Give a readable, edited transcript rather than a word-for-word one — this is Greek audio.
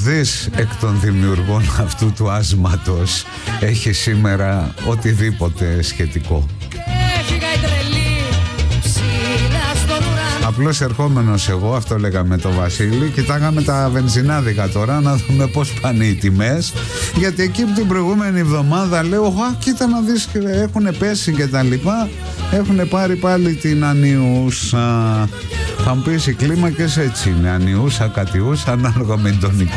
ουδής εκ των δημιουργών αυτού του άσματος έχει σήμερα οτιδήποτε σχετικό. Απλώς ερχόμενος εγώ, αυτό λέγαμε το Βασίλη, κοιτάγαμε τα βενζινάδικα τώρα να δούμε πώς πάνε οι τιμές, γιατί εκεί που την προηγούμενη εβδομάδα λέω κοίτα να δεις, έχουν πέσει και τα λοιπά, έχουν πάρει πάλι την ανιούσα. Θα μου πεις οι κλίμακες έτσι είναι, ανιούσα, κατιούσα, ανάλογα με τον